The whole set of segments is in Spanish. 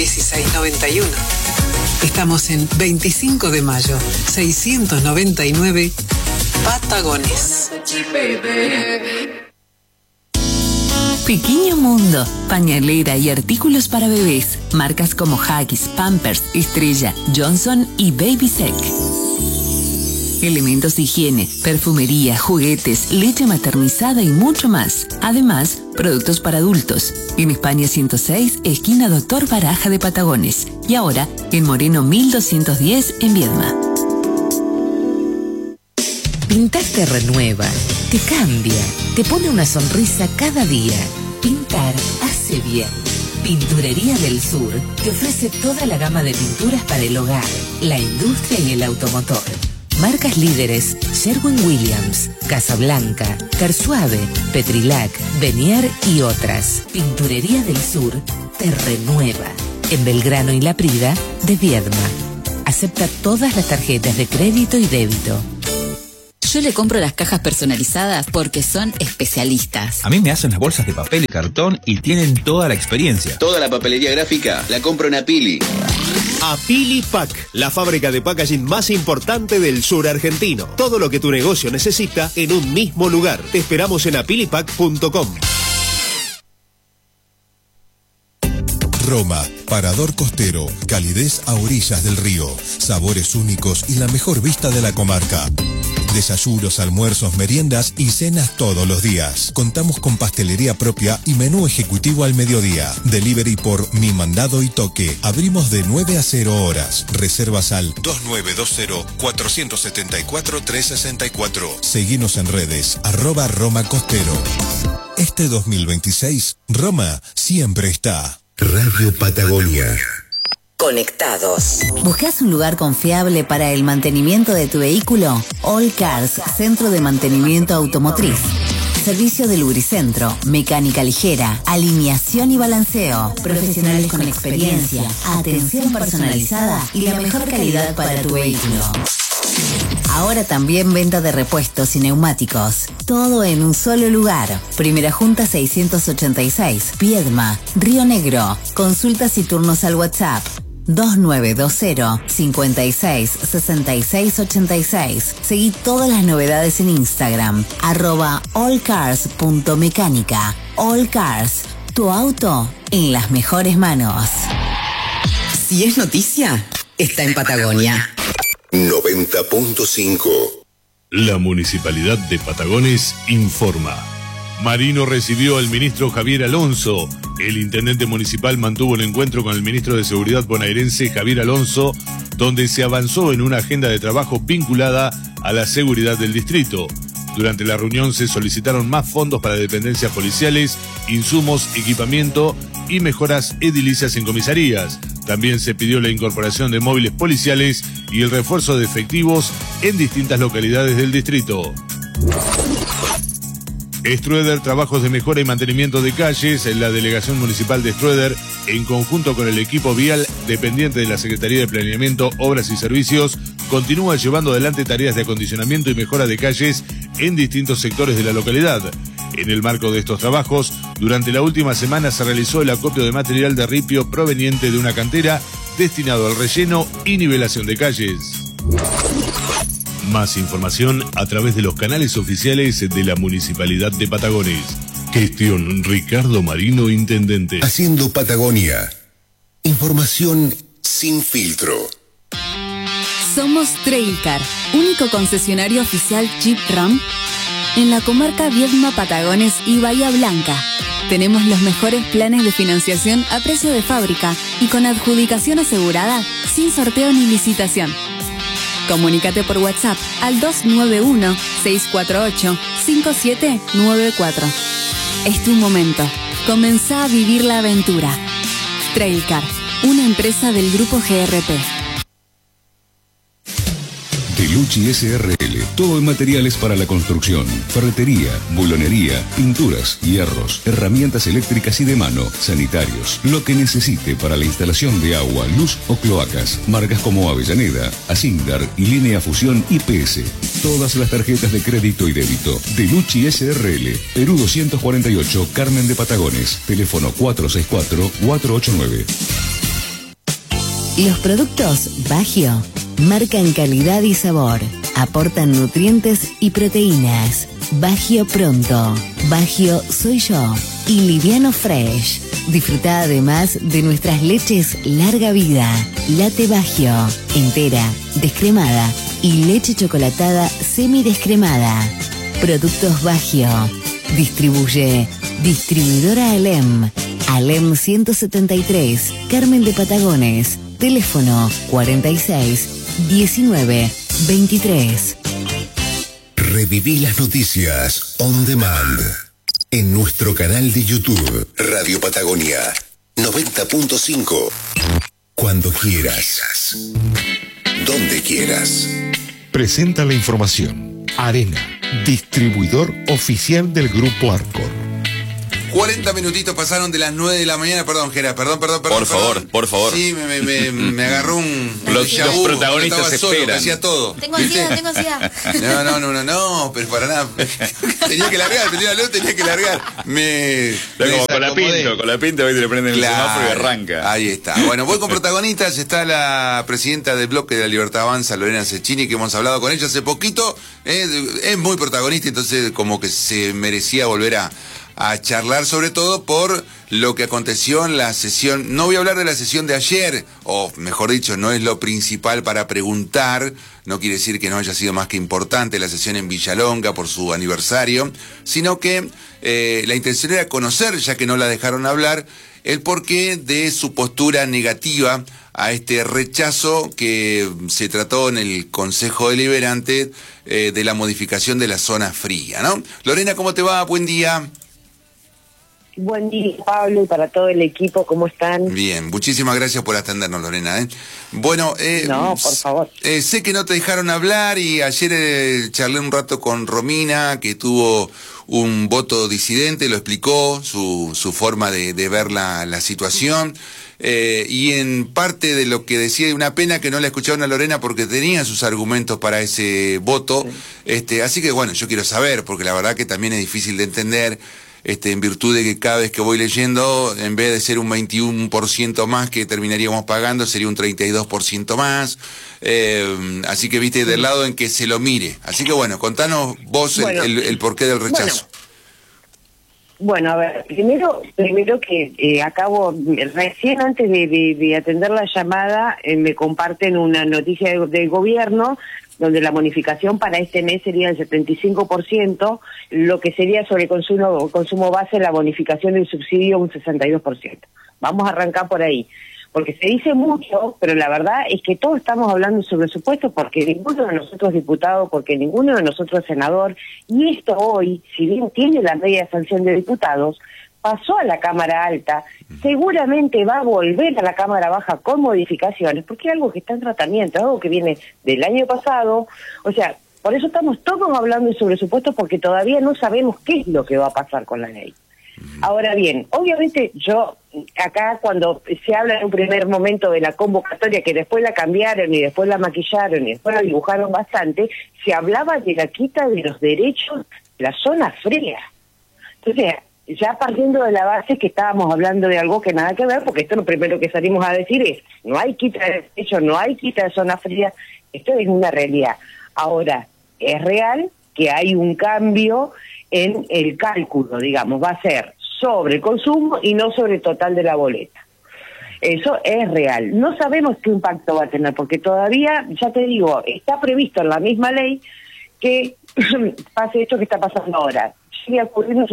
1691. Estamos en 25 de mayo, 699, Patagones. Pequeño Mundo, pañalera y artículos para bebés. Marcas como Huggies, Pampers, Estrella, Johnson y Baby Sec. Elementos de higiene, perfumería, juguetes, leche maternizada y mucho más. Además, productos para adultos. En España 106, esquina Doctor Baraja de Patagones. Y ahora, en Moreno 1210, en Viedma. Pintar te renueva, te cambia, te pone una sonrisa cada día. Pintar hace bien. Pinturería del Sur te ofrece toda la gama de pinturas para el hogar, la industria y el automotor. Marcas líderes: Sherwin-Williams, Casablanca, Tersuave, Petrilac, Benier y otras. Pinturería del Sur te renueva. En Belgrano y La Prida, de Viedma. Acepta todas las tarjetas de crédito y débito. Yo le compro las cajas personalizadas porque son especialistas. A mí me hacen las bolsas de papel y cartón y tienen toda la experiencia. Toda la papelería gráfica la compro en Apili. Apili Pack, la fábrica de packaging más importante del sur argentino. Todo lo que tu negocio necesita en un mismo lugar. Te esperamos en apilipack.com. Roma, parador costero, calidez a orillas del río, sabores únicos y la mejor vista de la comarca. Desayunos, almuerzos, meriendas y cenas todos los días. Contamos con pastelería propia y menú ejecutivo al mediodía. Delivery por Mi Mandado y Toque. Abrimos de 9 a 0 horas. Reservas al 2920-474-364. Seguinos en redes, @Roma Costero. Este 2026, Roma siempre está. Radio Patagonia. Conectados. ¿Buscas un lugar confiable para el mantenimiento de tu vehículo? All Cars, centro de mantenimiento automotriz. Servicio de lubricentro, mecánica ligera, alineación y balanceo. Profesionales con experiencia, atención personalizada y la mejor calidad para tu vehículo. Ahora también venta de repuestos y neumáticos. Todo en un solo lugar. Primera Junta 686, Viedma, Río Negro. Consultas y turnos al WhatsApp 2920-566686. Seguí todas las novedades en Instagram, @allcars.mecánica. All Cars, tu auto en las mejores manos. Si es noticia, está en Patagonia. 90.5. La Municipalidad de Patagones informa. Marino recibió al ministro Javier Alonso. El intendente municipal mantuvo un encuentro con el ministro de Seguridad bonaerense Javier Alonso, donde se avanzó en una agenda de trabajo vinculada a la seguridad del distrito. Durante la reunión se solicitaron más fondos para dependencias policiales, insumos, equipamiento y mejoras edilicias en comisarías. También se pidió la incorporación de móviles policiales y el refuerzo de efectivos en distintas localidades del distrito. Strueder, trabajos de mejora y mantenimiento de calles. En la delegación municipal de Strueder, en conjunto con el equipo vial dependiente de la Secretaría de Planeamiento, Obras y Servicios, continúa llevando adelante tareas de acondicionamiento y mejora de calles en distintos sectores de la localidad. En el marco de estos trabajos, durante la última semana se realizó el acopio de material de ripio proveniente de una cantera destinado al relleno y nivelación de calles. Más información a través de los canales oficiales de la Municipalidad de Patagones. Gestión Ricardo Marino, Intendente. Haciendo Patagonia. Información sin filtro. Somos Trailcar, único concesionario oficial Jeep Ram en la comarca Viedma, Patagones y Bahía Blanca. Tenemos los mejores planes de financiación a precio de fábrica y con adjudicación asegurada, sin sorteo ni licitación. Comunícate por WhatsApp al 291-648-5794. Es tu momento. Comenzá a vivir la aventura. Trailcar, una empresa del grupo GRP. Delucci SRL, todo en materiales para la construcción, ferretería, bulonería, pinturas, hierros, herramientas eléctricas y de mano, sanitarios, lo que necesite para la instalación de agua, luz o cloacas. Marcas como Avellaneda, Asindar y Línea Fusión IPS. Todas las tarjetas de crédito y débito. Delucci SRL, Perú 248, Carmen de Patagones. Teléfono 464-489. Los productos Bagio marcan calidad y sabor, aportan nutrientes y proteínas. Bagio Pronto, Bagio Soy Yo y Liviano Fresh. Disfruta además de nuestras leches Larga Vida, Latte Bagio, entera, descremada y leche chocolatada semidescremada. Productos Bagio. Distribuye Distribuidora Alem. Alem 173, Carmen de Patagones. Teléfono 46 19 23. Reviví las noticias on demand en nuestro canal de YouTube Radio Patagonia 90.5. Cuando quieras, donde quieras. Presenta la información Arena, distribuidor oficial del Grupo Arcor. 40 minutitos pasaron de las 9 de la mañana. Perdón, Gera, perdón. Por favor. Sí, me agarró un... Los protagonistas esperan. Hacía todo. Tengo ansiedad. No, pero para nada. Tenía que largar. Con la pinta hoy te le prenden el semáforo y arranca. Ahí está. Bueno, voy con protagonistas. Está la presidenta del bloque de la Libertad Avanza, Lorena Cecchini, que hemos hablado con ella hace poquito. Es muy protagonista, entonces como que se merecía volver a charlar, sobre todo por lo que aconteció en la sesión. No voy a hablar de la sesión de ayer, o mejor dicho, no es lo principal para preguntar, no quiere decir que no haya sido más que importante la sesión en Villalonga por su aniversario, sino que la intención era conocer, ya que no la dejaron hablar, el porqué de su postura negativa a este rechazo que se trató en el Consejo Deliberante de la modificación de la zona fría, ¿no? Lorena, ¿cómo te va? Buen día. Buen día, Pablo, y para todo el equipo, ¿cómo están? Bien, muchísimas gracias por atendernos, Lorena. Bueno, no, por favor. Sé que no te dejaron hablar y ayer charlé un rato con Romina, que tuvo un voto disidente, lo explicó, su forma de ver la situación. Y en parte de lo que decía, una pena que no la escucharon a Lorena porque tenía sus argumentos para ese voto. Así que bueno, yo quiero saber, porque la verdad que también es difícil de entender. En virtud de que cada vez que voy leyendo, en vez de ser un 21% más que terminaríamos pagando, sería un 32% más. Así que viste del lado en que se lo mire. Así que bueno, contanos vos el porqué del rechazo. Bueno, a ver, primero que recién antes de atender la llamada, me comparten una noticia del gobierno donde la bonificación para este mes sería el 75%, lo que sería sobre consumo base, la bonificación del subsidio un 62%. Vamos a arrancar por ahí, porque se dice mucho, pero la verdad es que todos estamos hablando sobre presupuesto porque ninguno de nosotros diputado, porque ninguno de nosotros senador, y esto hoy, si bien tiene la media sanción de diputados, pasó a la Cámara Alta, seguramente va a volver a la Cámara Baja con modificaciones, porque es algo que está en tratamiento, algo que viene del año pasado, o sea, por eso estamos todos hablando sobre presupuesto, porque todavía no sabemos qué es lo que va a pasar con la ley. Ahora bien, obviamente yo, acá cuando se habla en un primer momento de la convocatoria, que después la cambiaron y después la maquillaron y después la dibujaron bastante, se hablaba de la quita de los derechos de la zona fría. Entonces, ya partiendo de la base que estábamos hablando de algo que nada que ver, porque esto lo primero que salimos a decir es, no hay quita de derechos, no hay quita de zona fría, esto es una realidad. Ahora, es real que hay un cambio en el cálculo, digamos, va a ser sobre el consumo y no sobre el total de la boleta. Eso es real. No sabemos qué impacto va a tener, porque todavía, ya te digo, está previsto en la misma ley que pase esto que está pasando ahora. Sigue ocurriendo un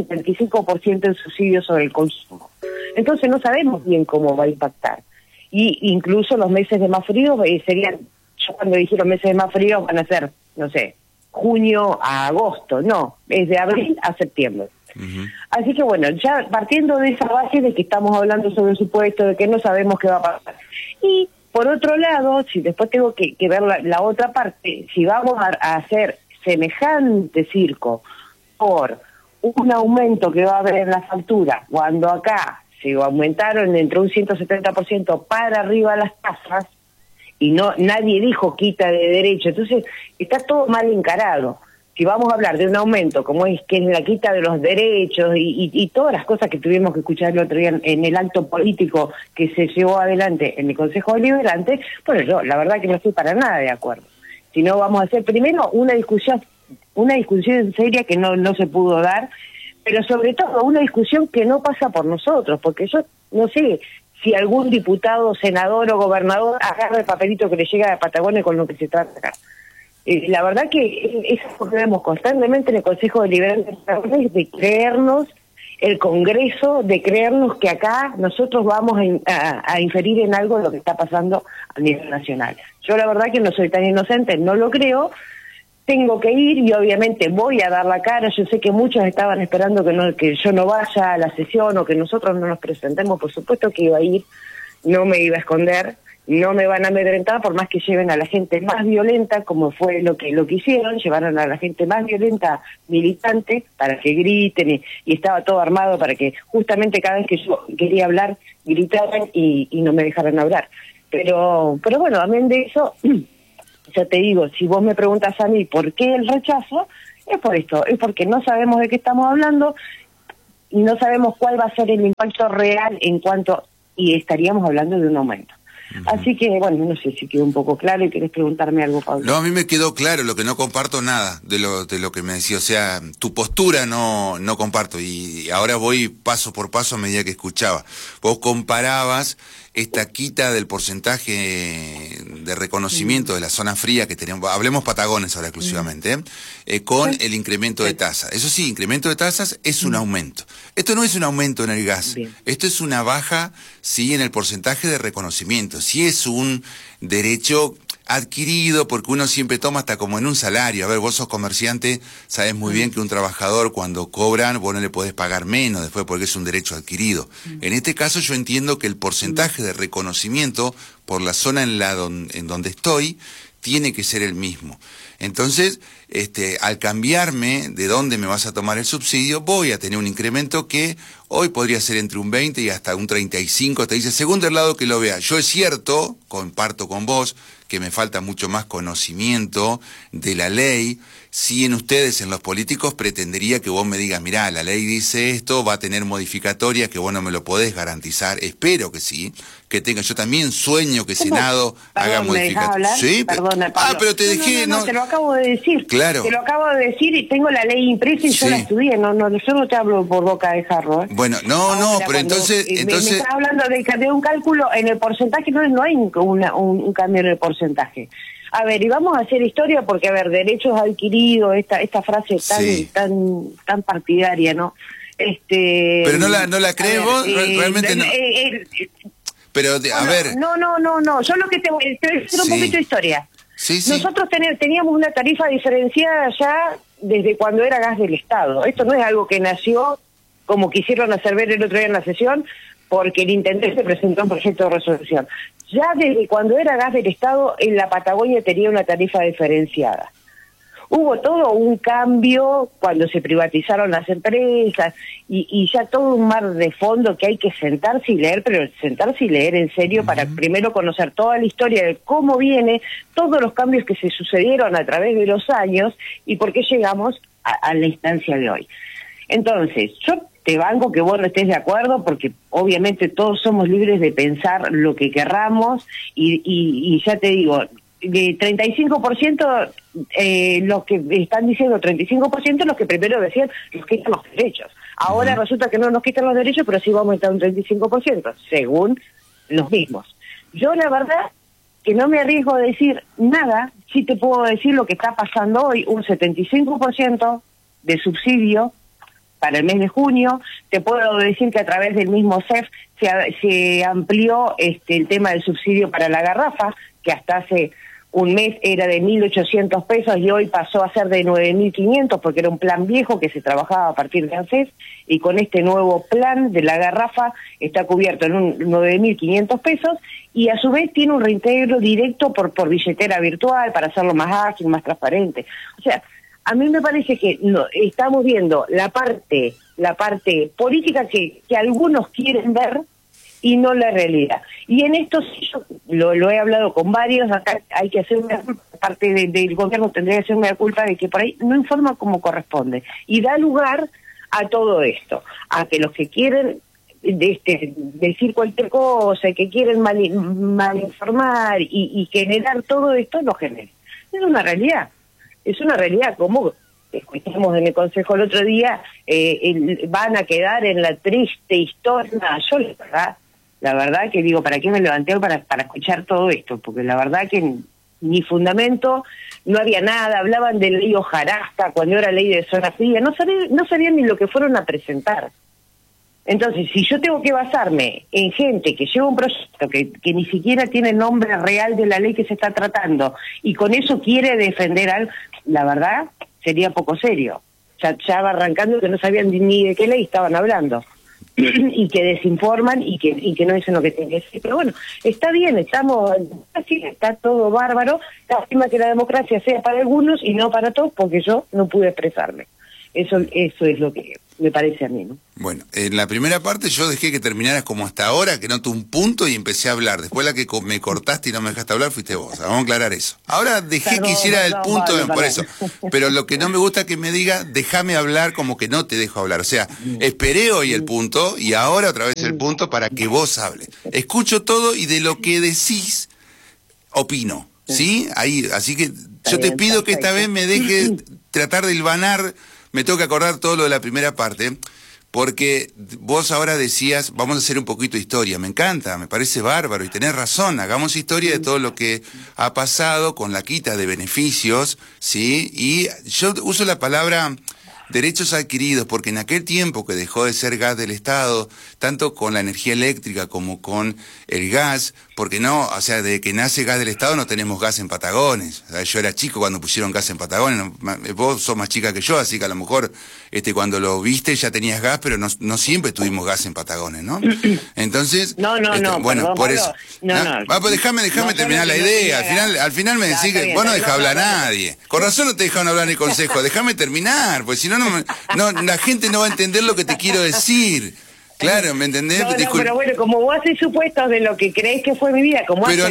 75% en subsidio sobre el consumo. Entonces no sabemos bien cómo va a impactar. Y incluso los meses de más frío serían, yo cuando dije los meses de más frío van a ser, no sé, junio a agosto, no, es de abril a septiembre. Así que bueno, ya partiendo de esa base de que estamos hablando sobre el supuesto, de que no sabemos qué va a pasar. Y por otro lado, si después tengo que ver la otra parte, si vamos a hacer semejante circo por un aumento que va a haber en la factura, cuando acá se aumentaron entre un 170% para arriba las tasas, y nadie dijo quita de derecho, entonces está todo mal encarado. si vamos a hablar de un aumento como es que es la quita de los derechos y todas las cosas que tuvimos que escuchar el otro día en el acto político que se llevó adelante en el Consejo Deliberante, bueno, yo la verdad que no estoy para nada de acuerdo. Si no, vamos a hacer primero una discusión seria que no se pudo dar, pero sobre todo una discusión que no pasa por nosotros, porque yo no sé si algún diputado, senador o gobernador agarra el papelito que le llega de Patagonia con lo que se trata acá. La verdad que eso que vemos constantemente en el Consejo Deliberante de creernos el Congreso, de creernos que acá nosotros vamos a inferir en algo de lo que está pasando a nivel nacional. Yo la verdad que no soy tan inocente, no lo creo. Tengo que ir y obviamente voy a dar la cara. Yo sé que muchos estaban esperando que yo no vaya a la sesión o que nosotros no nos presentemos. Por supuesto que iba a ir, no me iba a esconder, no me van a amedrentar por más que lleven a la gente más violenta, como fue lo que hicieron, llevaron a la gente más violenta militante para que griten y estaba todo armado para que justamente cada vez que yo quería hablar gritaran y no me dejaran hablar. Pero bueno, amén de eso... Ya te digo, si vos me preguntas a mí por qué el rechazo, es por esto, es porque no sabemos de qué estamos hablando y no sabemos cuál va a ser el impacto real y estaríamos hablando de un aumento. Así que, bueno, no sé si quedó un poco claro y querés preguntarme algo, Pablo. No, a mí me quedó claro, lo que no comparto nada de lo que me decía, o sea, tu postura no comparto y ahora voy paso por paso a medida que escuchaba. Vos comparabas esta quita del porcentaje de reconocimiento de la zona fría que tenemos, hablemos Patagones ahora exclusivamente, con el incremento de tasas. Eso sí, incremento de tasas es un aumento. Esto no es un aumento en el gas, esto es una baja, sí, en el porcentaje de reconocimiento, sí es un derecho adquirido porque uno siempre toma hasta como en un salario. A ver, vos sos comerciante, sabés muy bien que un trabajador cuando cobran, vos no le podés pagar menos después porque es un derecho adquirido. En este caso yo entiendo que el porcentaje de reconocimiento por la zona en donde estoy tiene que ser el mismo. Entonces, al cambiarme de dónde me vas a tomar el subsidio, voy a tener un incremento que hoy podría ser entre un 20 y hasta un 35, te dice, según del lado que lo vea. Yo es cierto, comparto con vos, que me falta mucho más conocimiento de la ley. Si en ustedes, en los políticos, pretendería que vos me digas, mirá, la ley dice esto, va a tener modificatorias que vos no me lo podés garantizar. Espero que sí, que tenga. Yo también sueño que Senado haga modificatorias. ¿Sí? Perdona, Pablo. Pero te dejé... No, te lo acabo de decir. Claro. Te lo acabo de decir y tengo la ley impresa y yo la estudié. Yo no te hablo por boca de jarro. Bueno, pero entonces... Me estás hablando de un cálculo en el porcentaje, no hay un cambio en el porcentaje. A ver, y vamos a hacer historia porque, a ver, derechos adquiridos, esta frase tan partidaria, ¿no? Pero no la crees vos, realmente no. Pero, a ver... No, yo lo que te voy a decir un poquito de historia. Sí. Nosotros teníamos una tarifa diferenciada ya desde cuando era gas del Estado. Esto no es algo que nació, como quisieron hacer ver el otro día en la sesión, porque el intendente presentó un proyecto de resolución. Ya desde cuando era gas del Estado, en la Patagonia tenía una tarifa diferenciada. Hubo todo un cambio cuando se privatizaron las empresas y ya todo un mar de fondo que hay que sentarse y leer, pero sentarse y leer en serio para primero conocer toda la historia de cómo viene, todos los cambios que se sucedieron a través de los años y por qué llegamos a la instancia de hoy. Entonces, yo te banco que vos no estés de acuerdo porque obviamente todos somos libres de pensar lo que querramos y ya te digo, de 35% los que están diciendo 35% los que primero decían nos quitan los derechos. Ahora resulta que no nos quitan los derechos, pero sí vamos a estar un 35%, según los mismos. Yo la verdad que no me arriesgo a decir nada, sí te puedo decir lo que está pasando hoy, un 75% de subsidio para el mes de junio. Te puedo decir que a través del mismo CEF se amplió el tema del subsidio para la garrafa, que hasta hace un mes era de 1.800 pesos y hoy pasó a ser de 9.500 porque era un plan viejo que se trabajaba a partir de ANSES y con este nuevo plan de la garrafa está cubierto en un 9.500 pesos y a su vez tiene un reintegro directo por billetera virtual para hacerlo más ágil, más transparente. O sea, a mí me parece que estamos viendo la parte política que algunos quieren ver y no la realidad. Y en esto sí yo lo he hablado con varios, acá hay que hacer una culpa parte del gobierno tendría que ser una culpa de que por ahí no informa como corresponde y da lugar a todo esto, a que los que quieren decir cualquier cosa, que quieren malinformar y generar todo esto, lo generen. Es una realidad, como escuchamos en el consejo el otro día, van a quedar en la triste historia. Yo la verdad que digo, ¿para qué me levanté para escuchar todo esto? Porque la verdad que ni fundamento, no había nada, hablaban de ley hojarasca cuando era ley de zona fría, no sabían ni lo que fueron a presentar. Entonces, si yo tengo que basarme en gente que lleva un proyecto que ni siquiera tiene el nombre real de la ley que se está tratando y con eso quiere defender algo, la verdad sería poco serio. Ya va arrancando que no sabían ni de qué ley estaban hablando y que desinforman y que no dicen lo que tienen que decir. Pero bueno, está bien, estamos así, está todo bárbaro. Lástima que la democracia sea para algunos y no para todos, porque yo no pude expresarme. Eso es lo que me parece a mí, ¿no? Bueno, en la primera parte yo dejé que terminaras como hasta ahora, que noté un punto y empecé a hablar. Después la que me cortaste y no me dejaste hablar fuiste vos. Vamos a aclarar eso. Ahora dejé que hiciera el punto, por eso. Pero lo que no me gusta que me diga, déjame hablar como que no te dejo hablar. O sea, esperé hoy el punto y ahora otra vez el punto para que vos hables. Escucho todo y de lo que decís, opino. ¿Sí? Ahí, así que yo te pido que esta vez me dejes tratar de hilvanar. Me tengo que acordar todo lo de la primera parte, porque vos ahora decías, vamos a hacer un poquito de historia. Me encanta, me parece bárbaro y tenés razón. Hagamos historia de todo lo que ha pasado con la quita de beneficios, ¿sí? Y yo uso la palabra derechos adquiridos, porque en aquel tiempo que dejó de ser gas del Estado, tanto con la energía eléctrica como con el gas, porque no, o sea, desde que nace gas del Estado no tenemos gas en Patagones. O sea, yo era chico cuando pusieron gas en Patagones, vos sos más chica que yo, así que a lo mejor cuando lo viste ya tenías gas, pero no siempre tuvimos gas en Patagones, ¿no? Entonces, no, bueno, perdón, por eso. Pues déjame terminar la idea. Al final me decís que vos no dejás hablar a nadie. Con razón no te dejaron hablar en el consejo. Déjame terminar, porque si no, la gente no va a entender lo que te quiero decir. Claro, ¿me entendés? Pero bueno, como vos haces supuestos de lo que crees que fue mi vida, como pero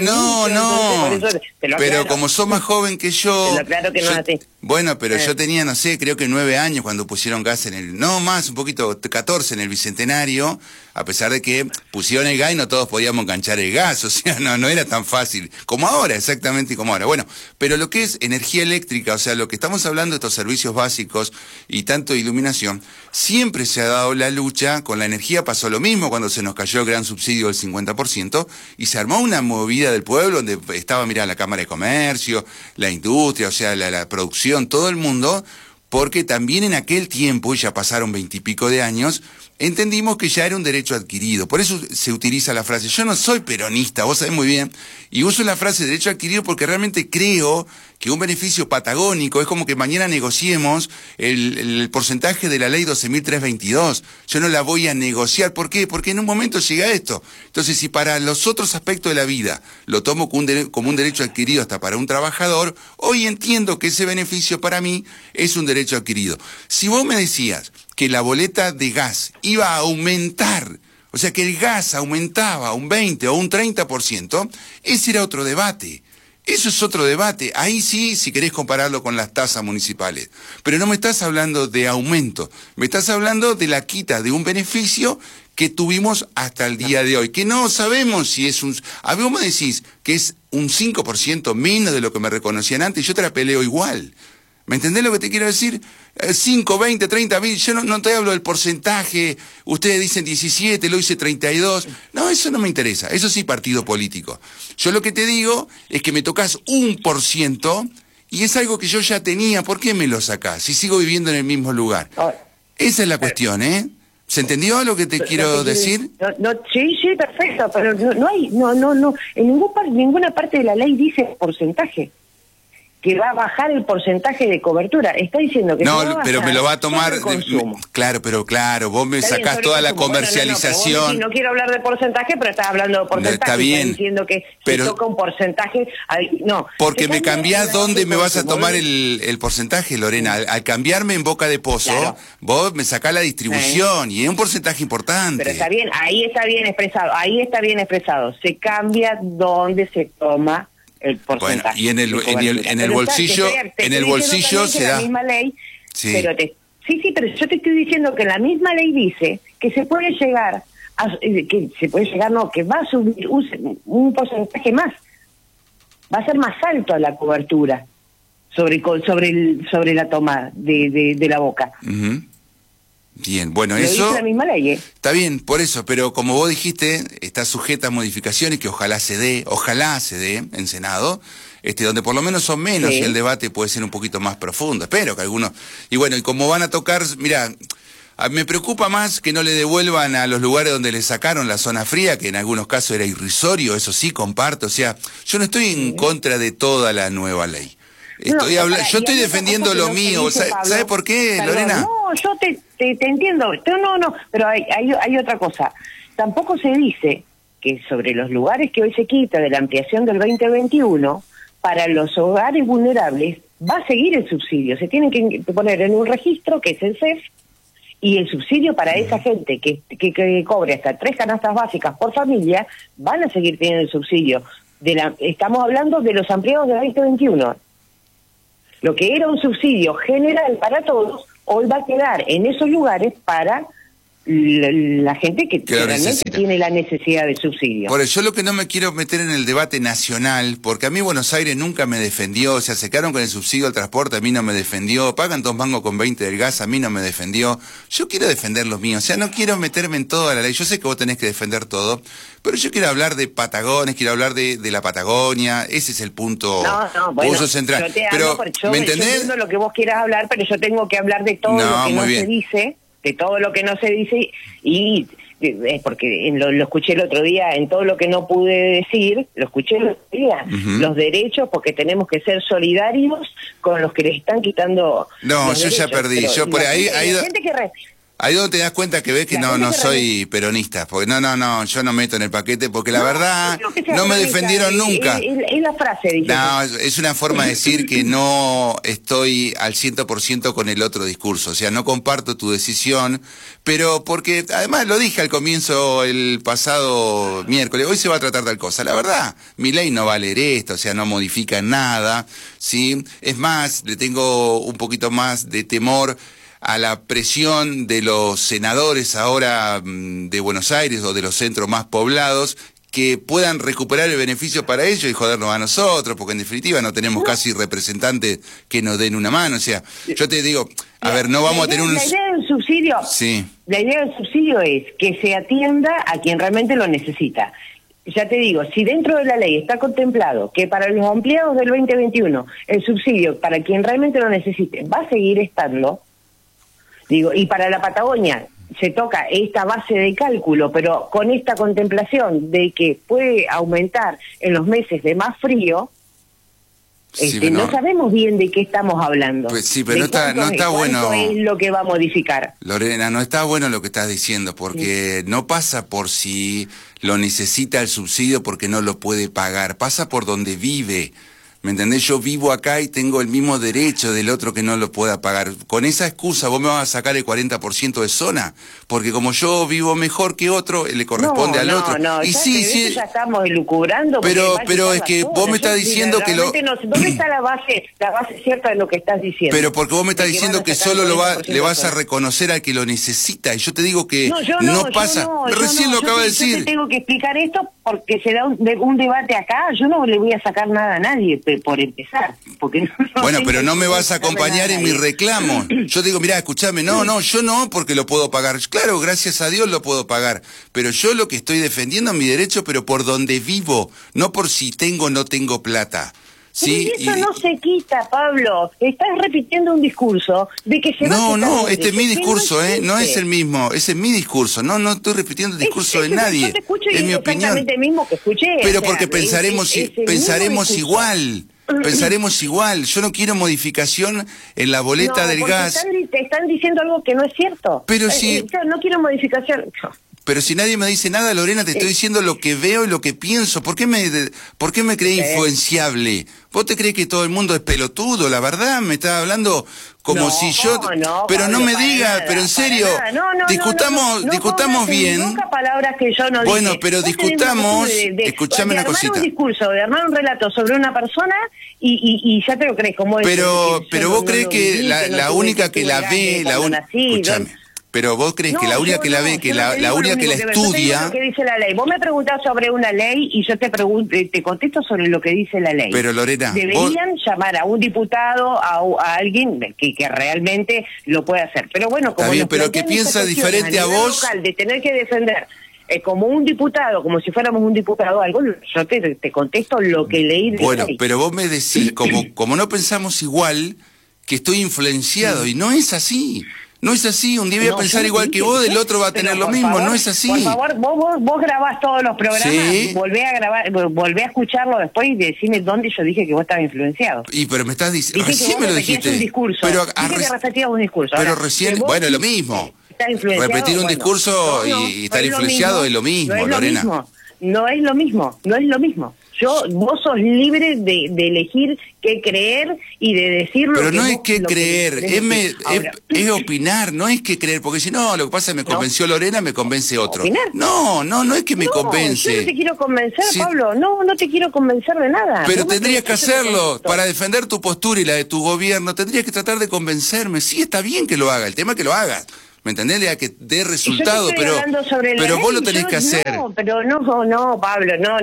pero como sos más joven que yo... Pero claro que no haces. Bueno, pero yo tenía, no sé, creo que 9 años cuando pusieron gas no más, un poquito, 14 en el Bicentenario, a pesar de que pusieron el gas y no todos podíamos enganchar el gas, o sea, no era tan fácil, como ahora, exactamente como ahora. Bueno, pero lo que es energía eléctrica, o sea, lo que estamos hablando de estos servicios básicos y tanto de iluminación, siempre se ha dado la lucha con la energía. Pasó lo mismo cuando se nos cayó el gran subsidio del 50% y se armó una movida del pueblo donde estaba, mirá, la Cámara de Comercio, la industria, o sea, la producción, todo el mundo, porque también en aquel tiempo, ya pasaron 20 y pico de años, entendimos que ya era un derecho adquirido. Por eso se utiliza la frase, yo no soy peronista, vos sabés muy bien, y uso la frase derecho adquirido porque realmente creo que un beneficio patagónico es como que mañana negociemos el porcentaje de la ley 12.322. Yo no la voy a negociar. ¿Por qué? Porque en un momento llega esto. Entonces, si para los otros aspectos de la vida lo tomo como un derecho adquirido hasta para un trabajador, hoy entiendo que ese beneficio para mí es un derecho adquirido. Si vos me decías que la boleta de gas iba a aumentar, o sea que el gas aumentaba un 20 o un 30%, ese era otro debate. Eso es otro debate. Ahí sí, si querés compararlo con las tasas municipales. Pero no me estás hablando de aumento, me estás hablando de la quita de un beneficio que tuvimos hasta el día de hoy, que no sabemos si es a vos me decís que es un 5% menos de lo que me reconocían antes, yo te la peleo igual. ¿Me entendés lo que te quiero decir? 5, 20, 30 mil, yo no te hablo del porcentaje, ustedes dicen 17, lo hice 32, no, eso no me interesa, eso sí partido político. Yo lo que te digo es que me tocas 1% y es algo que yo ya tenía, ¿por qué me lo sacás? Si sigo viviendo en el mismo lugar. Esa es la cuestión, ¿eh? ¿Se entendió lo que te quiero decir? Sí, perfecto, pero no hay, en ninguna parte de la ley dice porcentaje. Que va a bajar el porcentaje de cobertura. Está diciendo que no, pero me lo va a tomar claro, vos me sacás toda la comercialización. Bueno, no quiero hablar de porcentaje, pero estás hablando de porcentaje. Está bien. Estás diciendo que se toca un porcentaje. Porque me cambiás dónde me vas a tomar el porcentaje, Lorena. Al cambiarme en Boca de Pozo, claro, vos me sacás la distribución y es un porcentaje importante. Pero está bien, ahí está bien expresado. Se cambia dónde se toma el porcentaje. Bueno, y en el bolsillo, se da. La misma ley, sí. Pero yo te estoy diciendo que la misma ley dice que se puede llegar que va a subir un porcentaje más. Va a ser más alto la cobertura sobre la toma de la boca. Uh-huh. Bien, bueno, lo eso... dice la misma ley, ¿eh? Está bien, por eso, pero como vos dijiste, está sujeta a modificaciones que ojalá se dé en Senado, donde por lo menos son menos, sí. Y el debate puede ser un poquito más profundo. Espero que algunos... Y bueno, y como van a tocar, mira, me preocupa más que no le devuelvan a los lugares donde le sacaron la zona fría, que en algunos casos era irrisorio, eso sí, comparto. O sea, yo no estoy en contra de toda la nueva ley. Yo estoy defendiendo lo mío. ¿Sabe por qué, Lorena? No, yo te entiendo. No, pero hay otra cosa. Tampoco se dice que sobre los lugares que hoy se quita de la ampliación del 2021, para los hogares vulnerables va a seguir el subsidio. Se tienen que poner en un registro, que es el CEF, y el subsidio para esa gente que cobre hasta 3 canastas básicas por familia, van a seguir teniendo el subsidio. Estamos hablando de los ampliados del 2021. Lo que era un subsidio general para todos, hoy va a quedar en esos lugares para la gente que realmente tiene la necesidad de subsidio. Por eso yo lo que no me quiero meter en el debate nacional, porque a mí Buenos Aires nunca me defendió, o sea, se quedaron con el subsidio al transporte, a mí no me defendió, pagan 2 mangos con 20 del gas, a mí no me defendió. Yo quiero defender lo mío, o sea, no quiero meterme en toda la ley, yo sé que vos tenés que defender todo, pero yo quiero hablar de Patagones, quiero hablar de la Patagonia, ese es el punto central. Pero, ¿me entendés? Yo entiendo lo que vos quieras hablar, pero yo tengo que hablar de todo lo que no se dice. De todo lo que no se dice, y es porque lo escuché el otro día, en todo lo que no pude decir, lo escuché el otro día, los derechos, porque tenemos que ser solidarios con los que les están quitando. No, yo derechos, ya perdí, yo por ahí... Ahí donde te das cuenta que ves que no soy peronista, porque no, yo no meto en el paquete, porque la verdad no me defendieron nunca. Es la frase, dije. No, es una forma de decir que no estoy al 100% con el otro discurso, o sea, no comparto tu decisión, pero porque además lo dije al comienzo el pasado miércoles, hoy se va a tratar tal cosa. La verdad, mi ley no va a leer esto, o sea, no modifica nada, ¿sí? Es más, le tengo un poquito más de temor a la presión de los senadores ahora de Buenos Aires o de los centros más poblados, que puedan recuperar el beneficio para ellos y jodernos a nosotros, porque en definitiva no tenemos casi representantes que nos den una mano. O sea, yo te digo, a ver, no vamos a tener un... La idea del subsidio, la idea del subsidio es que se atienda a quien realmente lo necesita. Ya te digo, si dentro de la ley está contemplado que para los empleados del 2021 el subsidio para quien realmente lo necesite va a seguir estando, digo, y para la Patagonia se toca esta base de cálculo, pero con esta contemplación de que puede aumentar en los meses de más frío, no sabemos bien de qué estamos hablando. Pues sí, pero no está bueno. ¿Cuánto es lo que va a modificar? Lorena, no está bueno lo que estás diciendo, porque no pasa por si lo necesita el subsidio porque no lo puede pagar, pasa por donde vive. ¿Me entendés? Yo vivo acá y tengo el mismo derecho del otro que no lo pueda pagar. Con esa excusa vos me vas a sacar el 40% de zona, porque como yo vivo mejor que otro, le corresponde al otro. Y sí, ya estamos elucubrando. Pero es que vos me estás diciendo que lo... ¿Dónde está la base cierta de lo que estás diciendo? Pero porque vos me estás diciendo que solo le vas a reconocer al que lo necesita, y yo te digo que no pasa. Recién lo acaba de decir. Yo te tengo que explicar esto porque se da un debate acá. Yo no le voy a sacar nada a nadie, por empezar. Porque bueno, pero no me vas a acompañar en mi reclamo. Yo te digo, mirá, escuchame, yo no, porque lo puedo pagar. Claro, gracias a Dios lo puedo pagar. Pero yo lo que estoy defendiendo es mi derecho, pero por donde vivo, no por si tengo o no tengo plata. ¿Sí? Pero eso no se quita, Pablo. Estás repitiendo un discurso de que se va a... No, este es mi discurso, no es el mismo. Ese es mi discurso. No estoy repitiendo el discurso de nadie. Es mi opinión. El mismo que escuché. Pero porque pensaremos igual. Pensaremos igual. Yo no quiero modificación en la boleta del gas. Te están diciendo algo que no es cierto. Pero si... no quiero modificación. Pero si nadie me dice nada, Lorena, te estoy diciendo lo que veo y lo que pienso. ¿Por qué me crees influenciable? ¿Vos te crees que todo el mundo es pelotudo? La verdad, me estás hablando como si yo... pero Pablo, no me digas, pero en serio, discutamos bien. Nunca palabras que yo no bueno, dije. pero discutamos, escuchame una cosita. De armar un discurso, de armar un relato sobre una persona y ya te lo crees como pero vos crees que la única que la ve, escuchame. Pero vos crees que la única que la ve, que la única que la estudia... Lo que dice la ley. Vos me preguntás sobre una ley y yo te contesto sobre lo que dice la ley. Pero Lorena... Deberían llamar a un diputado, a alguien que realmente lo pueda hacer. Pero bueno, como... Está bien, pero que piensa diferente a vos... Local, de tener que defender como un diputado, como si fuéramos un diputado, algo, yo te contesto lo que leí de Bueno, la ley. pero vos me decís, como no pensamos igual, que estoy influenciado, y no es así. No es así, un día voy a pensar igual que vos, el otro va a tener lo mismo, favor, no es así. Por favor, vos grabás todos los programas, ¿Sí? volvé a escucharlo después y decime dónde yo dije que vos estabas influenciado. Pero me estás diciendo, recién me lo dijiste. Un discurso. Dije que repetías un discurso. Pero ahora, es lo mismo. Repetir un discurso y estar influenciado es lo mismo, Lorena. No es lo mismo. Vos sos libre de elegir qué creer y de decir lo que Pero no vos, es que creer, es opinar, no es que creer, porque si no, lo que pasa es que me convenció Lorena, me convence otro. ¿Opinar? No es que me convence. Yo no te quiero convencer, Pablo, no te quiero convencer de nada. Pero tendrías que hacerlo, para defender tu postura y la de tu gobierno, tendrías que tratar de convencerme. Sí, está bien que lo haga, el tema es que lo hagas. ¿Me entendés? Ya que dé resultado, pero vos lo tenés que hacer. No, pero no, Pablo, no.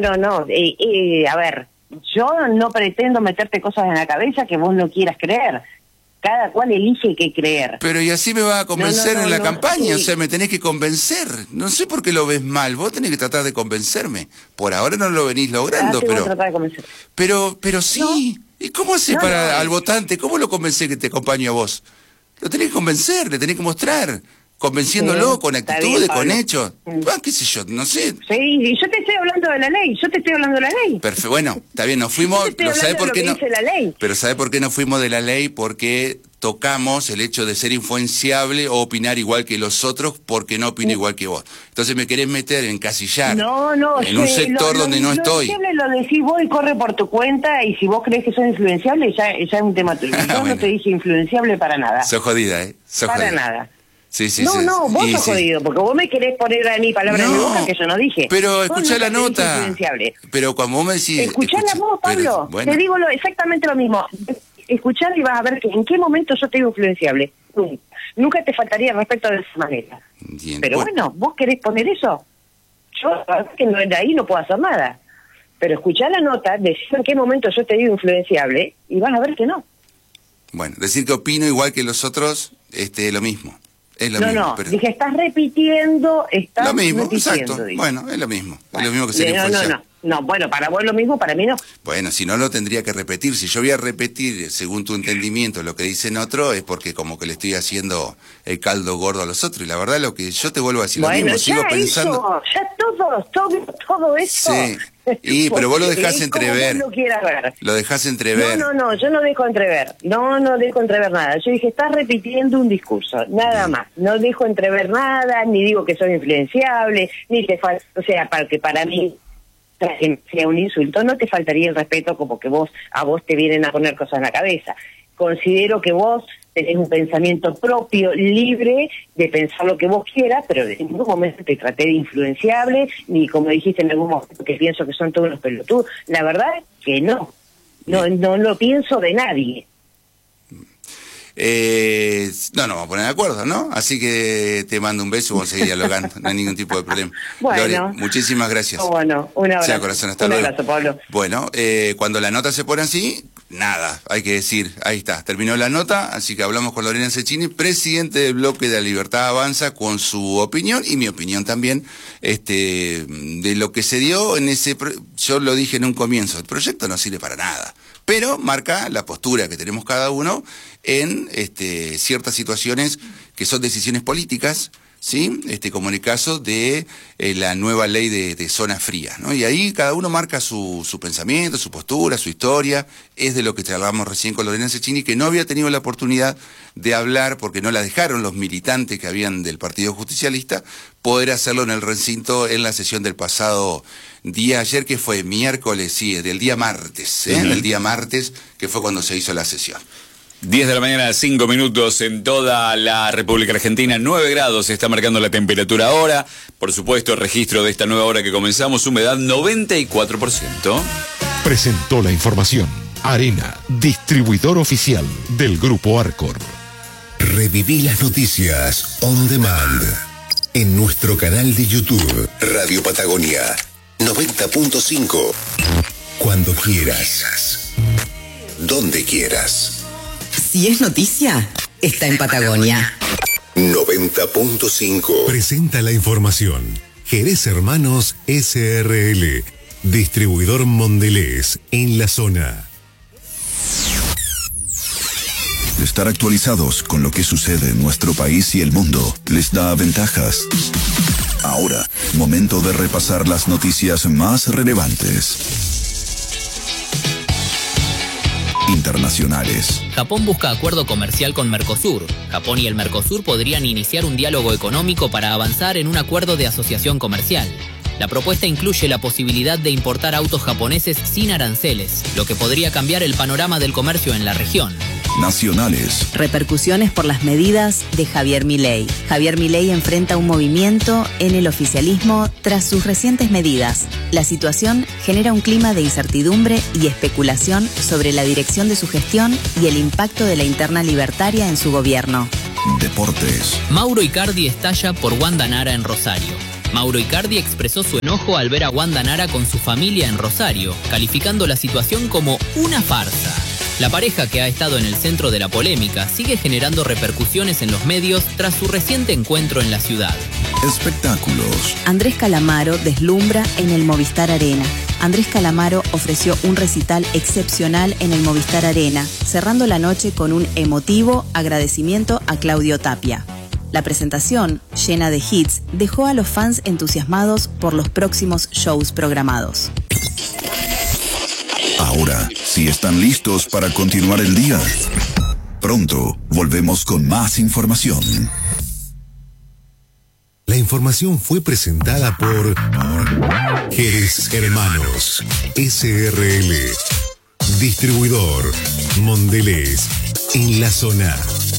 A ver, yo no pretendo meterte cosas en la cabeza que vos no quieras creer. Cada cual elige qué creer. Pero y así me vas a convencer en la campaña, o sea, me tenés que convencer. No sé por qué lo ves mal, vos tenés que tratar de convencerme. Por ahora no lo venís logrando, pero sí. ¿No? ¿Y cómo haces al votante? ¿Cómo lo convencés que te acompañe a vos? Lo tenés que convencer, le tenés que mostrar, convenciéndolo con actitudes, con hechos. Qué sé yo, no sé. Sí, y yo te estoy hablando de la ley, Perfecto, bueno, está bien, nos fuimos, no sabés por qué no. Pero ¿sabés por qué nos fuimos de la ley? Porque tocamos el hecho de ser influenciable o opinar igual que los otros porque no opino igual que vos. Entonces me querés meter, encasillar en un sector donde no estoy. Lo decís vos y corre por tu cuenta, y si vos crees que sos influenciable, ya es un tema tuyo. Yo no te dije influenciable para nada. Sos jodida, para nada. Sí, vos sos jodido, porque vos me querés poner a mí palabras en mi boca que yo no dije. Pero escuchá la nota. Pero cuando vos me decís... Escuchá la voz, Pablo. Bueno. Te digo exactamente lo mismo. Escuchar y vas a ver que en qué momento yo te digo influenciable. Nunca te faltaría respeto de esa manera. Bien, pero bueno, vos querés poner eso. Yo, que de ahí no puedo hacer nada. Pero escuchá la nota, decir en qué momento yo te digo influenciable y vas a ver que no. Bueno, decir que opino igual que los otros, lo mismo. Es lo mismo, pero... dije, estás repitiendo, lo mismo, exacto. Digo. Bueno, es lo mismo. Es lo mismo que ser influenciable. No, bueno, para vos lo mismo, para mí no. Bueno, si no lo tendría que repetir. Si yo voy a repetir, según tu entendimiento, lo que dicen otros, es porque como que le estoy haciendo el caldo gordo a los otros. Y la verdad, lo que yo te vuelvo a decir lo mismo, sigo pensando... Ya todo eso... Sí, pero vos lo dejás entrever. Vos lo quieras ver. Lo dejás entrever. No, yo no dejo entrever. No dejo entrever nada. Yo dije, estás repitiendo un discurso, nada más. No dejo entrever nada, ni digo que soy influenciable, ni te falta, o sea, para mí sea un insulto, no te faltaría el respeto como que a vos te vienen a poner cosas en la cabeza. Considero que vos tenés un pensamiento propio, libre de pensar lo que vos quieras, pero en ningún momento te traté de influenciable, ni como dijiste en algún momento que pienso que son todos los pelotudos. La verdad es que no lo pienso de nadie. No nos vamos a poner de acuerdo, ¿no? Así que te mando un beso y vamos a seguir dialogando, no hay ningún tipo de problema. Bueno, Lore, muchísimas gracias. Bueno, un abrazo. Sea corazón, hasta luego. Un abrazo, Pablo. Bueno, cuando la nota se pone así, nada, hay que decir, ahí está, terminó la nota, así que hablamos con Lorena Cecchini, presidente del bloque de La Libertad Avanza, con su opinión y mi opinión también, de lo que se dio en ese, yo lo dije en un comienzo, el proyecto no sirve para nada, pero marca la postura que tenemos cada uno en ciertas situaciones que son decisiones políticas, ¿sí? Como en el caso de la nueva ley de zona fría, ¿no? Y ahí cada uno marca su pensamiento, su postura, su historia. Es de lo que charlábamos recién con Lorena Cecchini, que no había tenido la oportunidad de hablar porque no la dejaron los militantes que habían del Partido Justicialista poder hacerlo en el recinto en la sesión del pasado día ayer, que fue miércoles, sí, del día martes, del día martes, que fue cuando se hizo la sesión. 10 de la mañana, 5 minutos en toda la República Argentina, 9 grados se está marcando la temperatura ahora. Por supuesto, el registro de esta nueva hora que comenzamos, humedad 94%. Presentó la información Arena, distribuidor oficial del Grupo Arcor. Reviví las noticias on demand en nuestro canal de YouTube, Radio Patagonia 90.5. Cuando quieras, donde quieras. Si es noticia, está en Patagonia. 90.5. Presenta la información. Jerez Hermanos SRL, distribuidor Mondelez en la zona. Estar actualizados con lo que sucede en nuestro país y el mundo les da ventajas. Ahora, momento de repasar las noticias más relevantes. Internacionales. Japón busca acuerdo comercial con Mercosur. Japón y el Mercosur podrían iniciar un diálogo económico para avanzar en un acuerdo de asociación comercial. La propuesta incluye la posibilidad de importar autos japoneses sin aranceles, lo que podría cambiar el panorama del comercio en la región. Nacionales. Repercusiones por las medidas de Javier Milei. Javier Milei enfrenta un movimiento en el oficialismo tras sus recientes medidas. La situación genera un clima de incertidumbre y especulación sobre la dirección de su gestión y el impacto de la interna libertaria en su gobierno. Deportes. Mauro Icardi estalla por Wanda Nara en Rosario. Mauro Icardi expresó su enojo al ver a Wanda Nara con su familia en Rosario, calificando la situación como una farsa. La pareja, que ha estado en el centro de la polémica, sigue generando repercusiones en los medios tras su reciente encuentro en la ciudad. Espectáculos. Andrés Calamaro deslumbra en el Movistar Arena. Andrés Calamaro ofreció un recital excepcional en el Movistar Arena, cerrando la noche con un emotivo agradecimiento a Claudio Tapia. La presentación, llena de hits, dejó a los fans entusiasmados por los próximos shows programados. Ahora, si están listos para continuar el día, pronto volvemos con más información. La información fue presentada por Jerez Hermanos SRL, distribuidor Mondelez en la zona.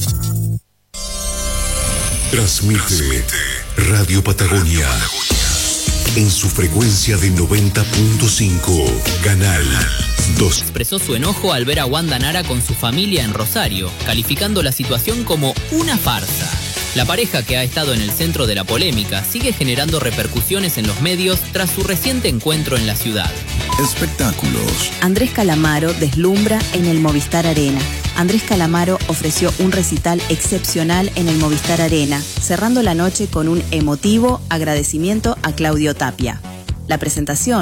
Transmite Radio Patagonia en su frecuencia de 90.5, canal 2. Expresó su enojo al ver a Wanda Nara con su familia en Rosario, calificando la situación como una farsa. La pareja, que ha estado en el centro de la polémica, sigue generando repercusiones en los medios tras su reciente encuentro en la ciudad. Espectáculos. Andrés Calamaro deslumbra en el Movistar Arena. Andrés Calamaro ofreció un recital excepcional en el Movistar Arena, cerrando la noche con un emotivo agradecimiento a Claudio Tapia. La presentación,